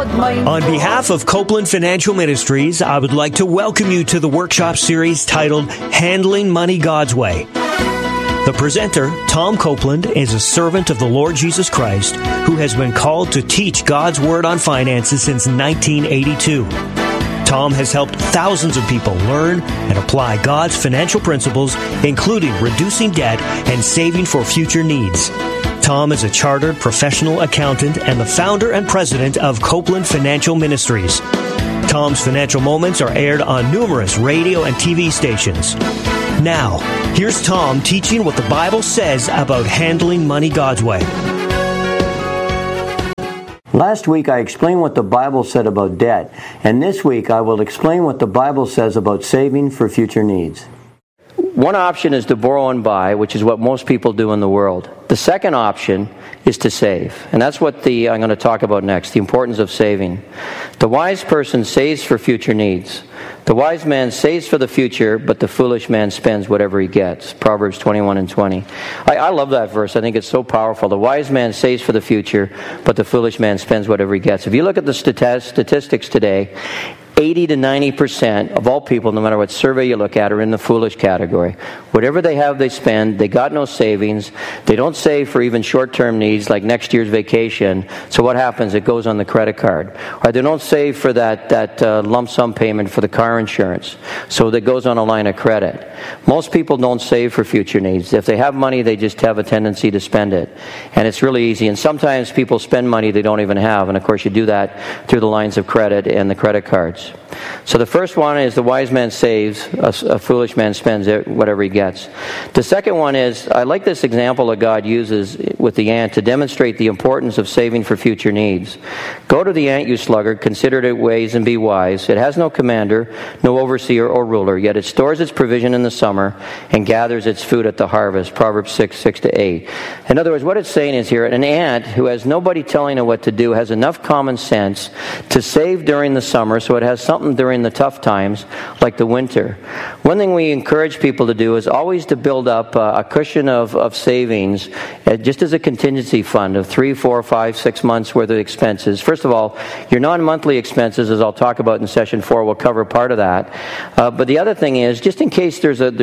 On behalf of Copeland Financial Ministries, I would like to welcome you to the workshop series titled Handling Money God's Way. The presenter, Tom Copeland, is a servant of the Lord Jesus Christ who has been called to teach God's Word on finances since 1982. Tom has helped thousands of people learn and apply God's financial principles, including reducing debt and saving for future needs. Tom is a chartered professional accountant and the founder and president of Copeland Financial Ministries. Tom's financial moments are aired on numerous radio and TV stations. Now, here's Tom teaching what the Bible says about handling money God's way. Last week I explained what the Bible said about debt, and this week I will explain what the Bible says about saving for future needs. One option is to borrow and buy, which is what most people do in the world. The second option is to save. And that's what I'm going to talk about next, the importance of saving. The wise person saves for future needs. The wise man saves for the future, but the foolish man spends whatever he gets. Proverbs 21 and 20. I love that verse. I think it's so powerful. The wise man saves for the future, but the foolish man spends whatever he gets. If you look at the statistics today, 80 to 90% of all people, no matter what survey you look at, are in the foolish category. Whatever they have, they spend. They got no savings. They don't save for even short-term needs like next year's vacation. So what happens? It goes on the credit card. Or they don't save for that lump sum payment for the car insurance. So that goes on a line of credit. Most people don't save for future needs. If they have money, they just have a tendency to spend it. And it's really easy. And sometimes people spend money they don't even have. And of course, you do that through the lines of credit and the credit cards. So the first one is the wise man saves, a foolish man spends whatever he gets. The second one is, I like this example that God uses with the ant to demonstrate the importance of saving for future needs. Go to the ant, you sluggard, consider its ways and be wise. It has no commander, no overseer or ruler, yet it stores its provision in the summer and gathers its food at the harvest. Proverbs 6:6-8. In other words, what it's saying is here, an ant who has nobody telling it what to do has enough common sense to save during the summer so it has something during the tough times like the winter. One thing we encourage people to do is always to build up a cushion of savings just as a contingency fund of 3, 4, 5, 6 months worth of expenses. First of all, your non-monthly expenses, as I'll talk about in session 4, will cover part of that. But the other thing is, just in case there's a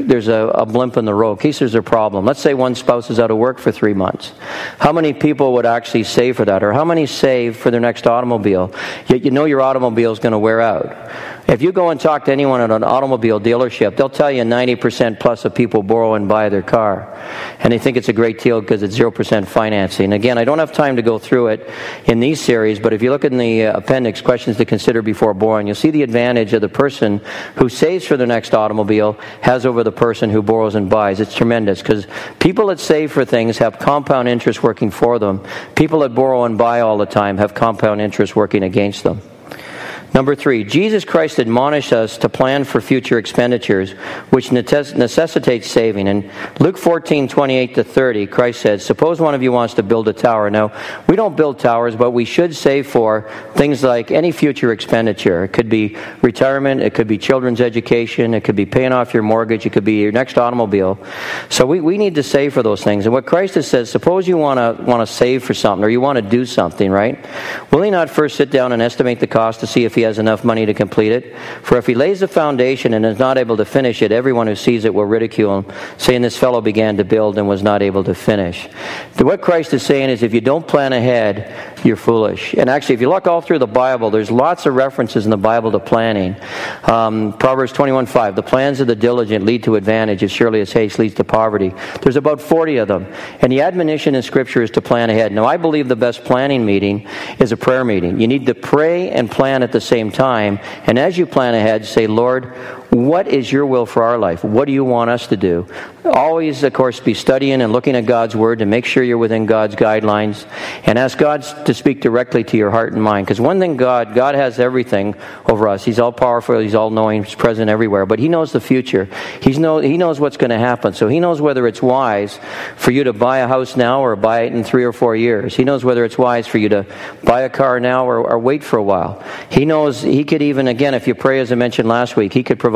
blimp in the road, in case there's a problem. Let's say one spouse is out of work for 3 months. How many people would actually save for that? Or how many save for their next automobile? Yet you know your automobile is going to wear out. If you go and talk to anyone at an automobile dealership, they'll tell you 90% plus of people borrow and buy their car. And they think it's a great deal because it's 0% financing. Again, I don't have time to go through it in these series, but if you look in the appendix, questions to consider before borrowing, you'll see the advantage of the person who saves for their next automobile has over the person who borrows and buys. It's tremendous because people that save for things have compound interest working for them. People that borrow and buy all the time have compound interest working against them. Number 3, Jesus Christ admonished us to plan for future expenditures, which necessitates saving. In Luke 14:28-30, Christ said, suppose one of you wants to build a tower. Now, we don't build towers, but we should save for things like any future expenditure. It could be retirement, it could be children's education, it could be paying off your mortgage, it could be your next automobile. So we need to save for those things. And what Christ has said, suppose you want to save for something, or you want to do something, right? Will he not first sit down and estimate the cost to see if he has enough money to complete it? For if he lays the foundation and is not able to finish it, everyone who sees it will ridicule him, saying this fellow began to build and was not able to finish. What Christ is saying is if you don't plan ahead, you're foolish. And actually, if you look all through the Bible, there's lots of references in the Bible to planning. Proverbs 21:5, the plans of the diligent lead to advantage as surely as haste leads to poverty. There's about 40 of them. And the admonition in Scripture is to plan ahead. Now, I believe the best planning meeting is a prayer meeting. You need to pray and plan at the same time. And as you plan ahead, say, Lord, what is your will for our life? What do you want us to do? Always, of course, be studying and looking at God's Word to make sure you're within God's guidelines. And ask God to speak directly to your heart and mind. Because one thing, God has everything over us. He's all-powerful. He's all-knowing. He's present everywhere. But He knows the future. He knows what's going to happen. So He knows whether it's wise for you to buy a house now or buy it in 3 or 4 years. He knows whether it's wise for you to buy a car now or wait for a while. He knows He could even, again, if you pray, as I mentioned last week, He could provide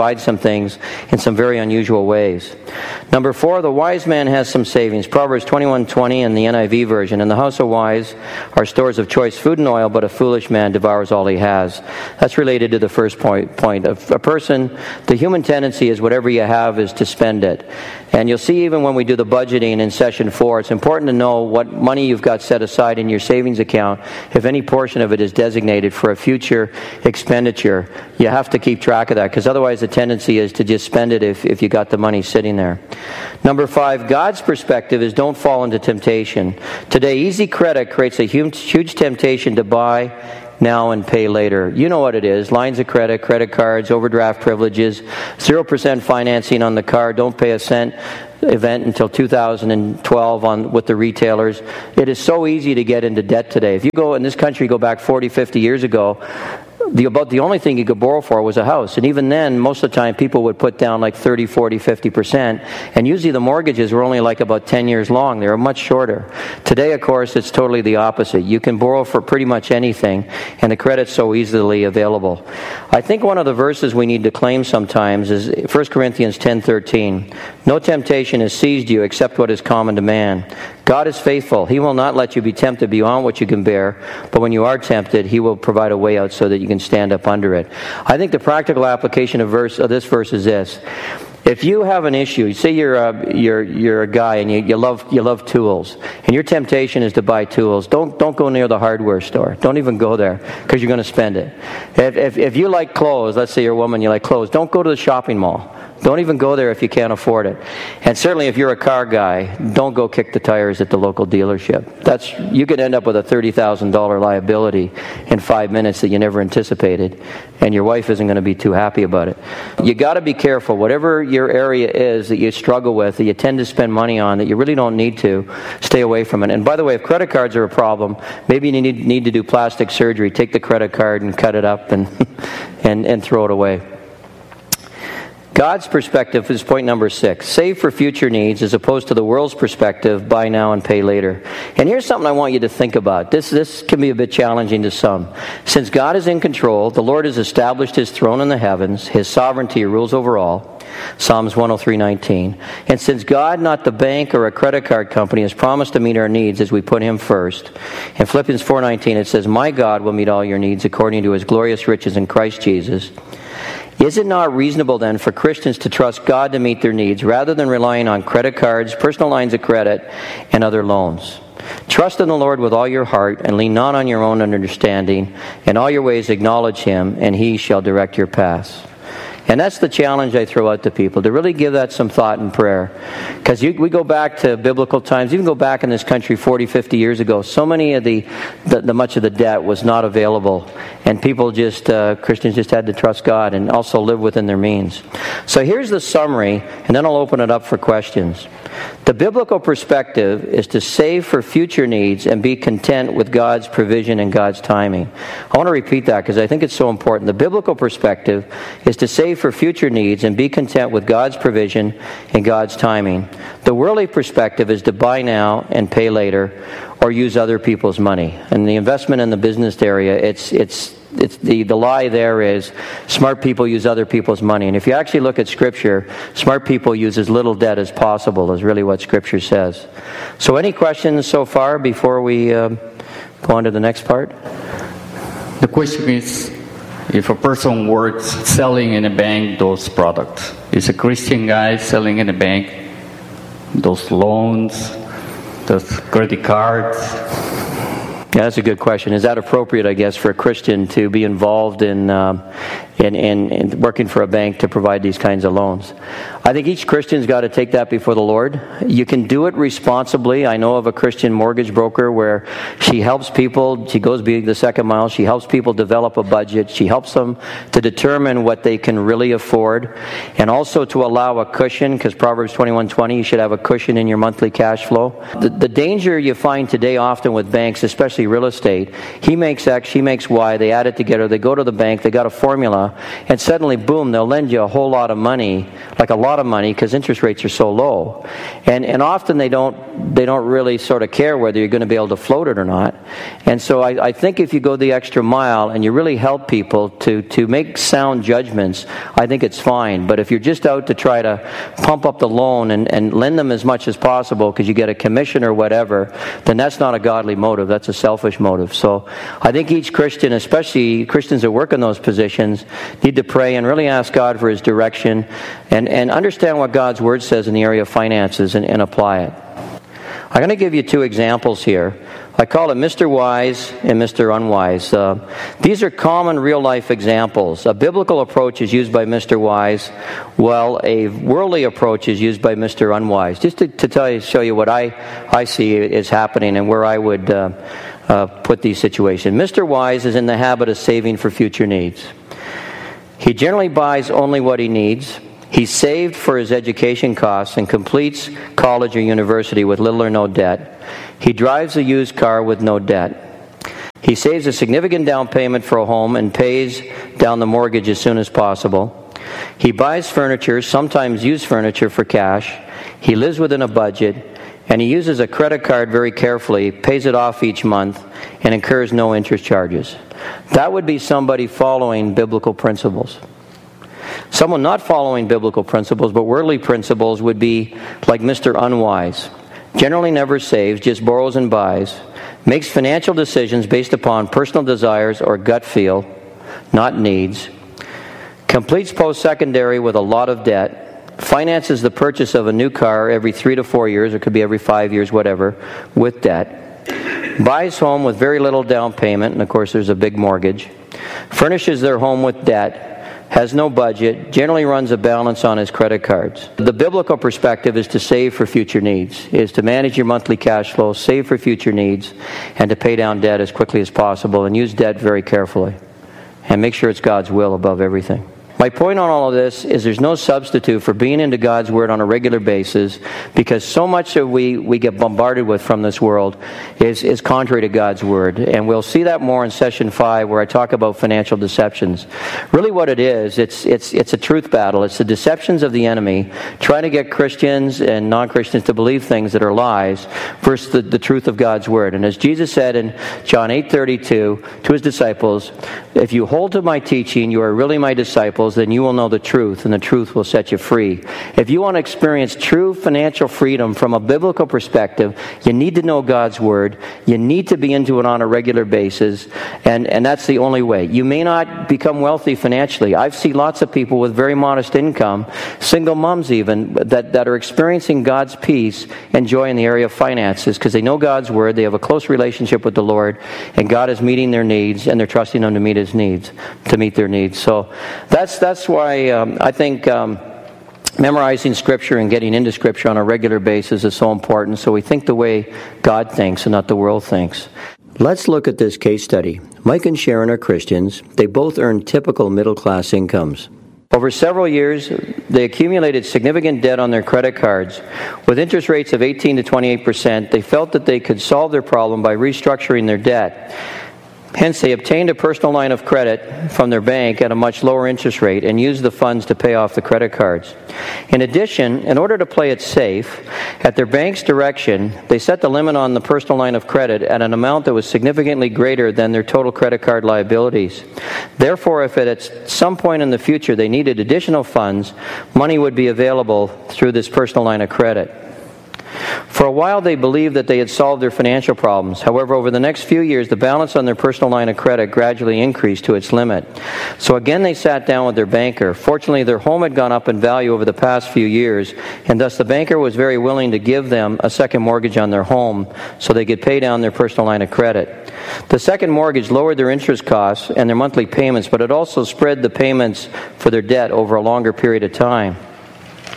provide some things in some very unusual ways. Number 4, the wise man has some savings. Proverbs 21:20 in the NIV version. In the house of wise are stores of choice food and oil, but a foolish man devours all he has. That's related to the first point. Of a person, the human tendency is whatever you have is to spend it. And you'll see even when we do the budgeting in session 4, it's important to know what money you've got set aside in your savings account. If any portion of it is designated for a future expenditure, you have to keep track of that, because otherwise the tendency is to just spend it if you got the money sitting there. Number 5, God's perspective is don't fall into temptation. Today, easy credit creates a huge temptation to buy now and pay later. You know what it is. Lines of credit, credit cards, overdraft privileges, 0% financing on the car, don't pay a cent event until 2012 with the retailers. It is so easy to get into debt today. If you go in this country, go back 40, 50 years ago, about the only thing you could borrow for was a house. And even then, most of the time, people would put down like 30, 40, 50%. And usually the mortgages were only like about 10 years long. They were much shorter. Today, of course, it's totally the opposite. You can borrow for pretty much anything, and the credit's so easily available. I think one of the verses we need to claim sometimes is 1 Corinthians 10:13. No temptation has seized you except what is common to man. God is faithful. He will not let you be tempted beyond what you can bear, but when you are tempted, He will provide a way out so that you can stand up under it. I think the practical application of this verse is this. If you have an issue, say you're a guy and you love tools, and your temptation is to buy tools, don't go near the hardware store. Don't even go there, because you're going to spend it. If you like clothes, let's say you're a woman, you like clothes, don't go to the shopping mall. Don't even go there if you can't afford it. And certainly if you're a car guy, don't go kick the tires at the local dealership. You could end up with a $30,000 liability in 5 minutes that you never anticipated, and your wife isn't going to be too happy about it. You got to be careful. Whatever your area is that you struggle with, that you tend to spend money on, that you really don't need to, stay away from it. And by the way, if credit cards are a problem, maybe you need to do plastic surgery. Take the credit card and cut it up and throw it away. God's perspective is point number 6. Save for future needs as opposed to the world's perspective, buy now and pay later. And here's something I want you to think about. This can be a bit challenging to some. Since God is in control, the Lord has established His throne in the heavens, His sovereignty rules over all. Psalms 103:19. And since God, not the bank or a credit card company, has promised to meet our needs as we put Him first. In Philippians 4:19 it says, "My God will meet all your needs according to His glorious riches in Christ Jesus." Is it not reasonable then for Christians to trust God to meet their needs rather than relying on credit cards, personal lines of credit, and other loans? Trust in the Lord with all your heart and lean not on your own understanding. In all your ways acknowledge Him, and He shall direct your paths. And that's the challenge I throw out to people, to really give that some thought and prayer. Because we go back to biblical times, even go back in this country 40, 50 years ago, so many of the much of the debt was not available. And people Christians just had to trust God and also live within their means. So here's the summary, and then I'll open it up for questions. The biblical perspective is to save for future needs and be content with God's provision and God's timing. I want to repeat that because I think it's so important. The biblical perspective is to save for future needs and be content with God's provision and God's timing. The worldly perspective is to buy now and pay later or use other people's money. And the investment in the business area, it's the lie there is smart people use other people's money. And if you actually look at Scripture, smart people use as little debt as possible is really what Scripture says. So any questions so far before we go on to the next part? The question is, if a person works selling in a bank those products, is a Christian guy selling in a bank those loans, those credit cards? Yeah, that's a good question. Is that appropriate, I guess, for a Christian to be involved in working for a bank to provide these kinds of loans? I think each Christian's got to take that before the Lord. You can do it responsibly. I know of a Christian mortgage broker where she helps people. She goes the second mile. She helps people develop a budget. She helps them to determine what they can really afford, and also to allow a cushion, because Proverbs 21:20, you should have a cushion in your monthly cash flow. The danger you find today often with banks, especially real estate, he makes X, she makes Y, they add it together, they go to the bank, they got a formula, camera, and suddenly, boom, they'll lend you a whole lot of money, like a lot of money, because interest rates are so low. And often they don't really sort of care whether you're going to be able to float it or not. And so I think if you go the extra mile and you really help people to make sound judgments, I think it's fine. But if you're just out to try to pump up the loan and lend them as much as possible because you get a commission or whatever, then that's not a godly motive. That's a selfish motive. So I think each Christian, especially Christians that work in those positions, need to pray and really ask God for His direction and understand what God's Word says in the area of finances and apply it. I'm going to give you two examples here. I call it Mr. Wise and Mr. Unwise. These are common real-life examples. A biblical approach is used by Mr. Wise, while a worldly approach is used by Mr. Unwise. Just to show you what I see is happening and where I would put these situations. Mr. Wise is in the habit of saving for future needs. He generally buys only what he needs. He's saved for his education costs and completes college or university with little or no debt. He drives a used car with no debt. He saves a significant down payment for a home and pays down the mortgage as soon as possible. He buys furniture, sometimes used furniture, for cash. He lives within a budget, and he uses a credit card very carefully, pays it off each month, and incurs no interest charges. That would be somebody following biblical principles. Someone not following biblical principles, but worldly principles, would be like Mr. Unwise. Generally never saves, just borrows and buys. Makes financial decisions based upon personal desires or gut feel, not needs. Completes post-secondary with a lot of debt. Finances the purchase of a new car every 3 to 4 years, it could be every 5 years, whatever, with debt. Buys home with very little down payment, and of course there's a big mortgage. Furnishes their home with debt. Has no budget, generally runs a balance on his credit cards. The biblical perspective is to save for future needs, is to manage your monthly cash flow, save for future needs, and to pay down debt as quickly as possible, and use debt very carefully. And make sure it's God's will above everything. My point on all of this is there's no substitute for being into God's Word on a regular basis, because so much that we get bombarded with from this world is contrary to God's Word. And we'll see that more in session 5, where I talk about financial deceptions. Really what it is, it's a truth battle. It's the deceptions of the enemy trying to get Christians and non-Christians to believe things that are lies versus the truth of God's Word. And as Jesus said in John 8:32 to His disciples, if you hold to my teaching, you are really my disciples, then you will know the truth, and the truth will set you free. If you want to experience true financial freedom from a biblical perspective, you need to know God's Word. You need to be into it on a regular basis, and that's the only way. You may not become wealthy financially. I've seen lots of people with very modest income, single moms even, that are experiencing God's peace and joy in the area of finances because they know God's Word, they have a close relationship with the Lord, and God is meeting their needs, and they're trusting Him to meet His needs, to meet their needs. So that's why I think memorizing Scripture and getting into Scripture on a regular basis is so important, so we think the way God thinks and not the world thinks. Let's look at this case study. Mike and Sharon are Christians. They both earn typical middle-class incomes. Over several years, they accumulated significant debt on their credit cards. With interest rates of 18 to 28%, they felt that they could solve their problem by restructuring their debt. Hence, they obtained a personal line of credit from their bank at a much lower interest rate and used the funds to pay off the credit cards. In addition, in order to play it safe, at their bank's direction, they set the limit on the personal line of credit at an amount that was significantly greater than their total credit card liabilities. Therefore, if at some point in the future they needed additional funds, money would be available through this personal line of credit. For a while, they believed that they had solved their financial problems. However, over the next few years, the balance on their personal line of credit gradually increased to its limit. So again, they sat down with their banker. Fortunately, their home had gone up in value over the past few years, and thus the banker was very willing to give them a second mortgage on their home so they could pay down their personal line of credit. The second mortgage lowered their interest costs and their monthly payments, but it also spread the payments for their debt over a longer period of time.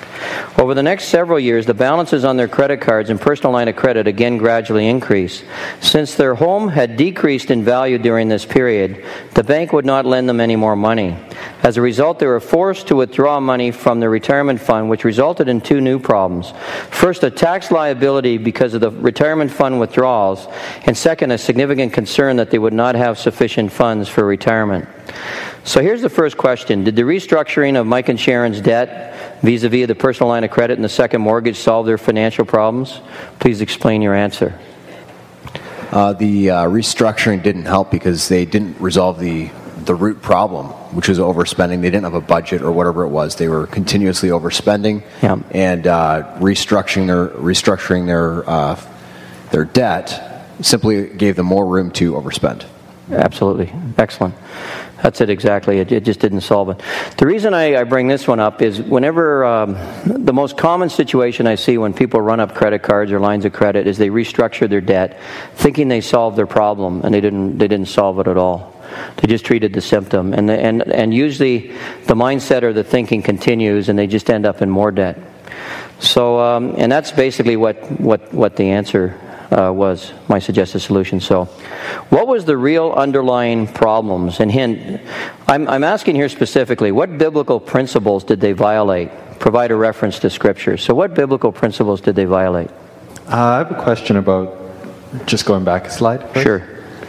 Over the next several years, the balances on their credit cards and personal line of credit again gradually increased. Since their home had decreased in value during this period, the bank would not lend them any more money. As a result, they were forced to withdraw money from their retirement fund, which resulted in two new problems. First, a tax liability because of the retirement fund withdrawals, and second, a significant concern that they would not have sufficient funds for retirement. So here's the first question. Did the restructuring of Mike and Sharon's debt vis-a-vis the personal line of credit and the second mortgage solve their financial problems? Please explain your answer. The restructuring didn't help because they didn't resolve the root problem, which was overspending. They didn't have a budget or whatever it was. They were continuously overspending, and restructuring their debt simply gave them more room to overspend. Absolutely. Excellent. That's it exactly. It just didn't solve it. The reason I bring this one up is whenever the most common situation I see when people run up credit cards or lines of credit is they restructure their debt thinking they solved their problem, and they didn't solve it at all. They just treated the symptom, and usually the mindset or the thinking continues, and they just end up in more debt. So, and that's basically what the answer was, my suggested solution. So, what was the real underlying problems? And hint, I'm asking here specifically, what biblical principles did they violate? Provide a reference to Scripture. So, what biblical principles did they violate? I have a question about, just going back a slide first. Sure.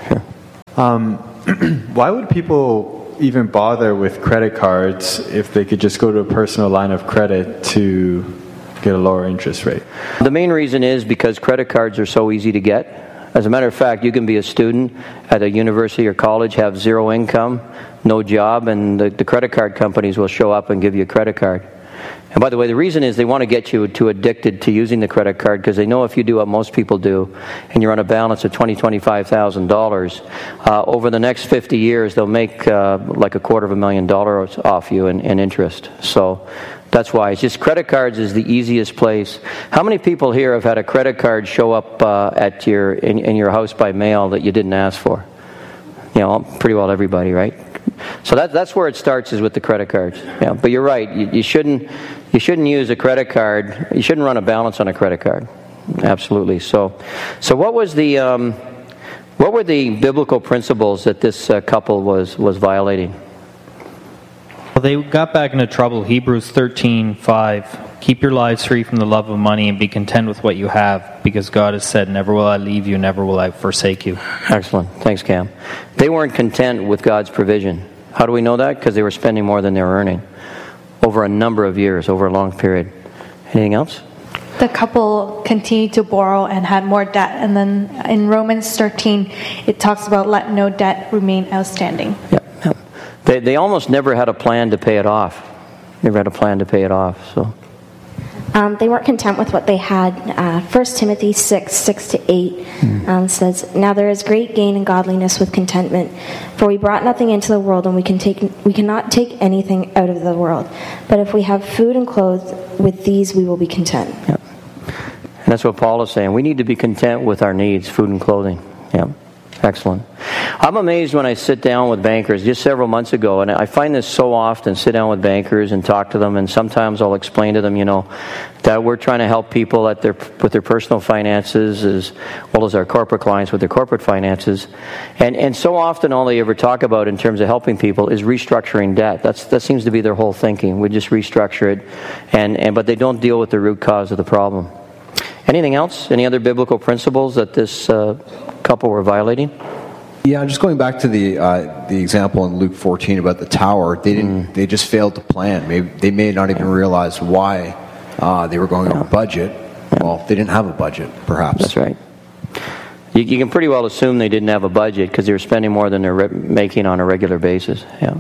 Why would people even bother with credit cards if they could just go to a personal line of credit to get a lower interest rate? The main reason is because credit cards are so easy to get. As a matter of fact, you can be a student at a university or college, have zero income, no job, and the credit card companies will show up and give you a credit card. And by the way, the reason is they want to get you too addicted to using the credit card because they know if you do what most people do and you're on a balance of $20,000, $25,000, over the next 50 years they'll make like $250,000 off you in interest. So that's why. It's just credit cards is the easiest place. How many people here have had a credit card show up at in your house by mail that you didn't ask for? You know, pretty well everybody, right? So that's where it starts, is with the credit cards. Yeah, but you're right. You shouldn't use a credit card. You shouldn't run a balance on a credit card. Absolutely. So what were the biblical principles that this couple was violating? Well, they got back into trouble. Hebrews 13:5. Keep your lives free from the love of money and be content with what you have, because God has said, never will I leave you, never will I forsake you. Excellent. Thanks, Cam. They weren't content with God's provision. How do we know that? Because they were spending more than they were earning over a number of years, over a long period. Anything else? The couple continued to borrow and had more debt. And then in Romans 13, it talks about let no debt remain outstanding. Yep. They almost never had a plan to pay it off. Never had a plan to pay it off. So. They weren't content with what they had. 1 Timothy 6:6-8 says, "Now there is great gain in godliness with contentment, for we brought nothing into the world, and we cannot take anything out of the world. But if we have food and clothes, with these we will be content." Yep. And that's what Paul is saying. We need to be content with our needs, food and clothing. Yeah. Excellent. I'm amazed when I sit down with bankers just several months ago, and I find this so often, sit down with bankers and talk to them, and sometimes I'll explain to them, that we're trying to help people with their personal finances as well as our corporate clients with their corporate finances. And so often all they ever talk about in terms of helping people is restructuring debt. That seems to be their whole thinking. We just restructure it, but they don't deal with the root cause of the problem. Anything else? Any other biblical principles that this couple were violating? Yeah, just going back to the example in Luke 14 about the tower, they just failed to plan. Maybe they may not even realize why they were going over budget. Well, they didn't have a budget, perhaps. That's right. You can pretty well assume they didn't have a budget because they were spending more than they're making on a regular basis. Yeah.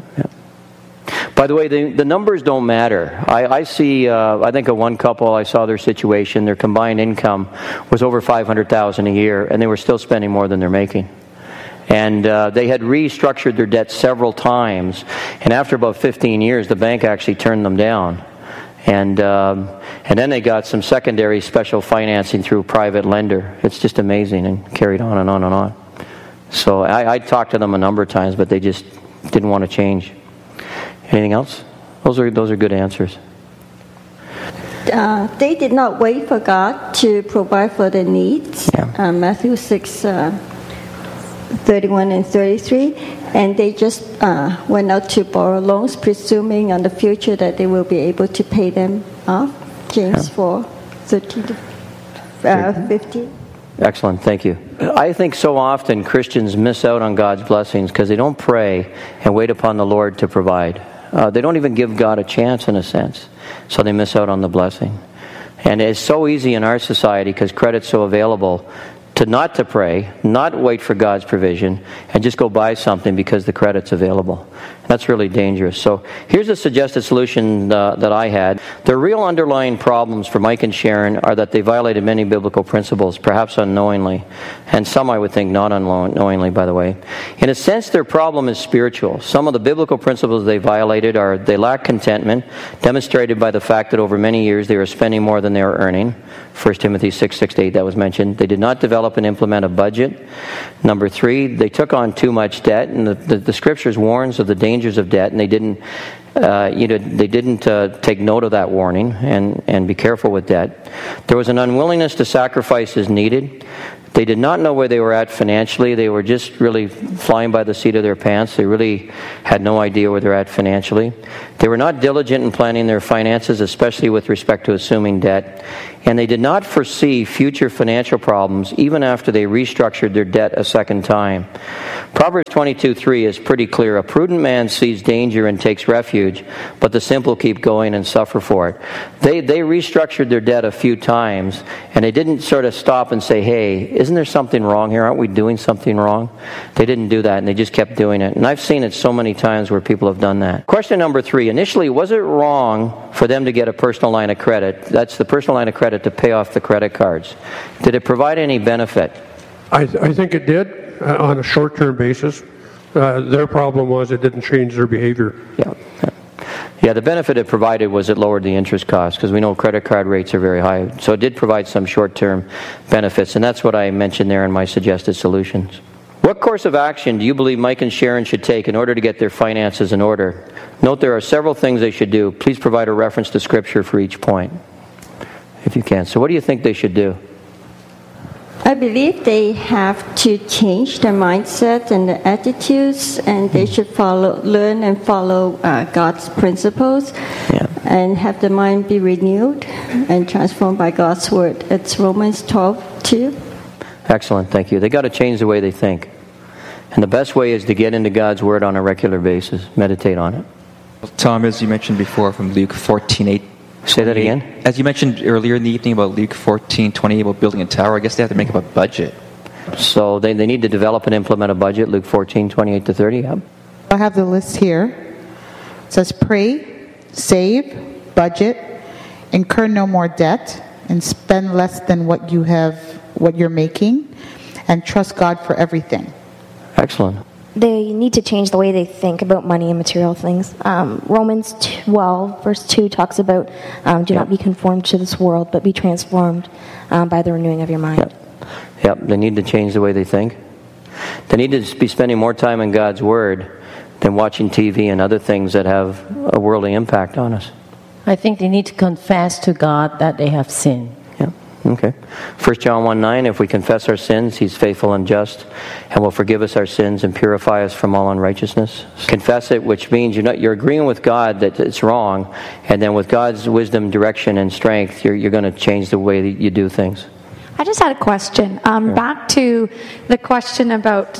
By the way, the numbers don't matter. I see, I think of one couple, I saw their situation, their combined income was over $500,000 a year, and they were still spending more than they're making. And they had restructured their debt several times, and after about 15 years, the bank actually turned them down. And then they got some secondary special financing through a private lender. It's just amazing, and carried on and on and on. So I talked to them a number of times, but they just didn't want to change. Anything else? Those are good answers. They did not wait for God to provide for their needs. Yeah. Matthew 6, 31 and 33. And they just went out to borrow loans, presuming on the future that they will be able to pay them off. James 4, 13 to 15. Excellent, thank you. I think so often Christians miss out on God's blessings because they don't pray and wait upon the Lord to provide. They don't even give God a chance, in a sense, so they miss out on the blessing. And it's so easy in our society, because credit's so available, not to pray, not wait for God's provision, and just go buy something because the credit's available. That's really dangerous. So here's a suggested solution that I had. The real underlying problems for Mike and Sharon are that they violated many biblical principles, perhaps unknowingly, and some I would think not unknowingly, by the way. In a sense, their problem is spiritual. Some of the biblical principles they violated are they lack contentment, demonstrated by the fact that over many years they were spending more than they were earning. 1 Timothy 6, 6-8, that was mentioned. They did not develop and implement a budget. Number 3, they took on too much debt, and the Scriptures warns of the dangers of debt, and they didn't take note of that warning and be careful with debt. There was an unwillingness to sacrifice as needed. They did not know where they were at financially. They were just really flying by the seat of their pants. They really had no idea where they're at financially. They were not diligent in planning their finances, especially with respect to assuming debt. And they did not foresee future financial problems even after they restructured their debt a second time. Proverbs 22:3 is pretty clear. A prudent man sees danger and takes refuge, but the simple keep going and suffer for it. They restructured their debt a few times, and they didn't sort of stop and say, hey, isn't there something wrong here? Aren't we doing something wrong? They didn't do that, and they just kept doing it. And I've seen it so many times where people have done that. Question number 3. Initially, was it wrong for them to get a personal line of credit? That's the personal line of credit to pay off the credit cards. Did it provide any benefit? I think it did on a short-term basis. Their problem was it didn't change their behavior. Yeah, the benefit it provided was it lowered the interest cost, because we know credit card rates are very high. So it did provide some short-term benefits, and that's what I mentioned there in my suggested solutions. What course of action do you believe Mike and Sharon should take in order to get their finances in order? Note there are several things they should do. Please provide a reference to Scripture for each point, if you can. So what do you think they should do? I believe they have to change their mindset and their attitudes, and they should learn and follow God's principles, and have the mind be renewed and transformed by God's word. It's Romans 12:2. Excellent, thank you. They got to change the way they think. And the best way is to get into God's word on a regular basis. Meditate on it. Tom, as you mentioned before from Luke 14:8. Say that again? As you mentioned earlier in the evening about Luke 14:20 about building a tower, I guess they have to make up a budget. So they need to develop and implement a budget, Luke 14:28-30, yeah. I have the list here. It says pray, save, budget, incur no more debt, and spend less than what you're making, and trust God for everything. Excellent. They need to change the way they think about money and material things. Romans 12, verse 2 talks about do not be conformed to this world, but be transformed by the renewing of your mind. Yep, they need to change the way they think. They need to be spending more time in God's Word than watching TV and other things that have a worldly impact on us. I think they need to confess to God that they have sinned. Okay. 1 John 1:9, if we confess our sins, He's faithful and just and will forgive us our sins and purify us from all unrighteousness. Confess it, which means you're agreeing with God that it's wrong, and then with God's wisdom, direction, and strength, you're going to change the way that you do things. I just had a question. Back to the question about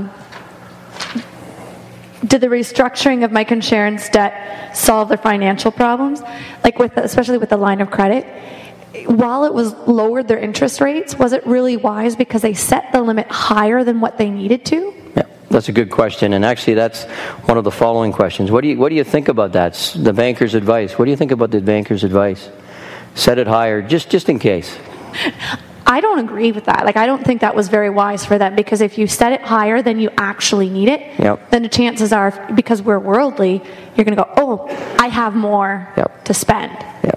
did the restructuring of Mike and Sharon's debt solve their financial problems? Especially with the line of credit? While it was lowered their interest rates, was it really wise because they set the limit higher than what they needed to? Yeah, that's a good question, and actually that's one of the following questions. What do you think about that? The banker's advice. What do you think about the banker's advice? Set it higher, just in case. I don't agree with that. I don't think that was very wise for them, because if you set it higher than you actually need it, then the chances are, because we're worldly, you're going to go, oh, I have more to spend.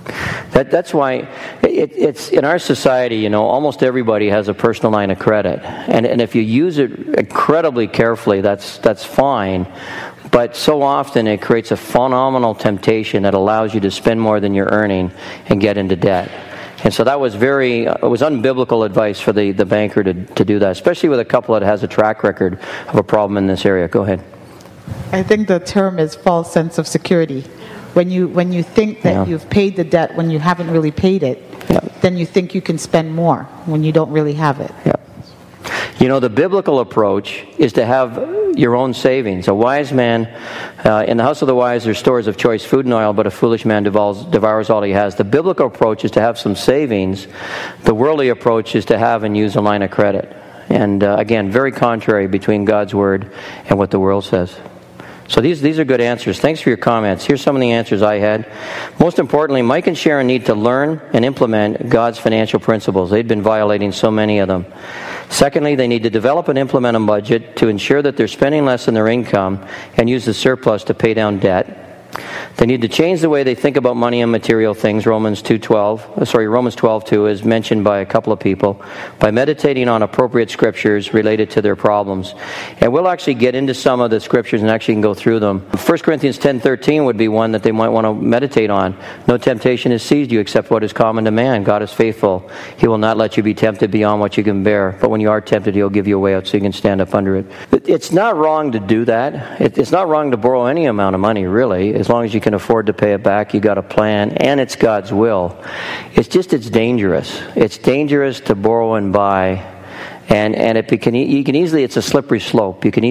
That's why it's in our society, almost everybody has a personal line of credit. And if you use it incredibly carefully, that's fine. But so often it creates a phenomenal temptation that allows you to spend more than you're earning and get into debt. And so that was it was unbiblical advice for the banker to do that, especially with a couple that has a track record of a problem in this area. Go ahead. I think the term is false sense of security. When you think that you've paid the debt when you haven't really paid it, then you think you can spend more when you don't really have it. Yeah. The biblical approach is to have your own savings. A wise man, in the house of the wise there's stores of choice food and oil, but a foolish man devours all he has. The biblical approach is to have some savings. The worldly approach is to have and use a line of credit. And again, very contrary between God's word and what the world says. So these are good answers. Thanks for your comments. Here's some of the answers I had. Most importantly, Mike and Sharon need to learn and implement God's financial principles. They've been violating so many of them. Secondly, they need to develop and implement a budget to ensure that they're spending less than their income and use the surplus to pay down debt. They need to change the way they think about money and material things. Romans 12:2 is mentioned by a couple of people, by meditating on appropriate scriptures related to their problems. And we'll actually get into some of the scriptures and actually can go through them. 1 Corinthians 10:13 would be one that they might want to meditate on. No temptation has seized you except what is common to man. God is faithful. He will not let you be tempted beyond what you can bear. But when you are tempted, He'll give you a way out so you can stand up under it. It's not wrong to do that. It's not wrong to borrow any amount of money, really. As long as you can afford to pay it back, you got a plan, and it's God's will. It's dangerous. It's dangerous to borrow and buy, and you can easily, it's a slippery slope. You can